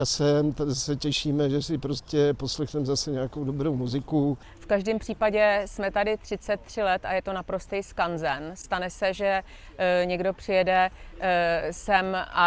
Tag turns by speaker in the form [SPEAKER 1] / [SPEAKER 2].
[SPEAKER 1] Se těšíme, že si prostě poslechneme zase nějakou dobrou muziku.
[SPEAKER 2] V každém případě jsme tady 33 let a je to naprostý skanzen. Stane se, že někdo přijede sem a